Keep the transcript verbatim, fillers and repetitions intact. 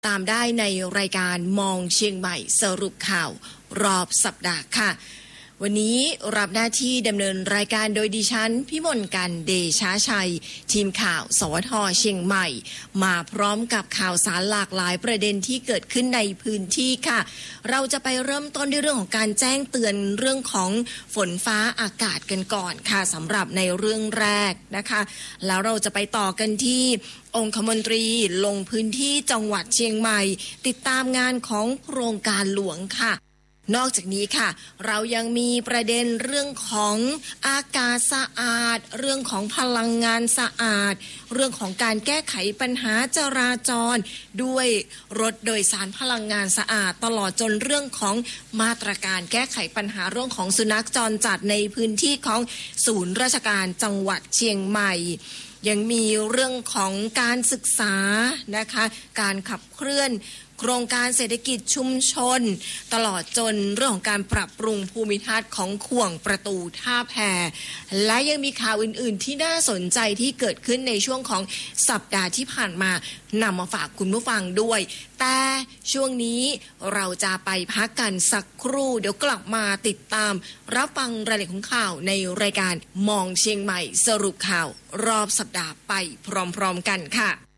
ตามได้ในรายการมองเชียงใหม่สรุปข่าวรอบสัปดาห์ค่ะวันนี้รับหน้าที่ดำเนินรายการโดยดิฉันพิมลกันเดชาชัยทีมข่าวสวทเชียงใหม่มาพร้อมกับข่าวสารหลากหลายประเด็นที่เกิดขึ้นในพื้นที่ค่ะเราจะไปเริ่มต้นด้วยเรื่องของการแจ้งเตือนเรื่องของฝนฟ้าอากาศกันก่อนค่ะสำหรับในเรื่องแรกนะคะแล้วเราจะไปต่อกันที่องคมนตรีลงพื้นที่จังหวัดเชียงใหม่ติดตามงานของโครงการหลวงค่ะนอกจากนี้ค่ะเรายังมีประเด็นเรื่องของอากาศสะอาดเรื่องของพลังงานสะอาดเรื่องของการแก้ไขปัญหาจราจรด้วยรถโดยสารพลังงานสะอาดตลอดจนเรื่องของมาตรการแก้ไขปัญหาเรื่องของสุนัขจรจัดในพื้นที่ของศูนย์ราชการจังหวัดเชียงใหม่ยังมีเรื่องของการศึกษานะคะการขับเคลื่อนโครงการเศรษฐกิจชุมชนตลอดจนเรื่องของการปรับปรุงภูมิทัศน์ของข่วงประตูท่าแพและยังมีข่าวอื่นๆที่น่าสนใจที่เกิดขึ้นในช่วงของสัปดาห์ที่ผ่านมานำมาฝากคุณผู้ฟังด้วยแต่ช่วงนี้เราจะไปพักกันสักครู่เดี๋ยวกลับมาติดตามรับฟังรายละเอียดของข่าวในรายการมองเชียงใหม่สรุปข่าวรอบสัปดาห์ไปพร้อมๆกันค่ะ